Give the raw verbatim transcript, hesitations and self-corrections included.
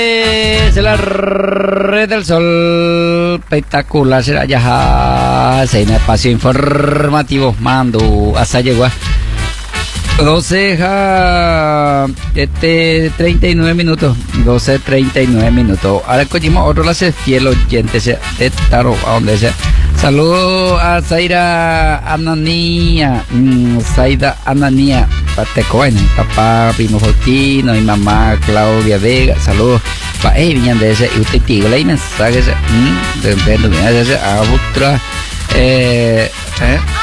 Es la red del sol espectacular será ya se en espacio informativo mando hasta llegó doce ja, este treinta y nueve minutos doce treinta y nueve minutos ahora cogimos otro la fiel oyente de Taro a donde sea. Saludos a Zaira Ananía, mmm, Zaida Ananía, Patecoen, papá Primo Faustino y mamá Claudia Vega. Saludos para eh, viñan de ese, y usted tiene mensajes, mmm, de repente, a otra, eh, eh.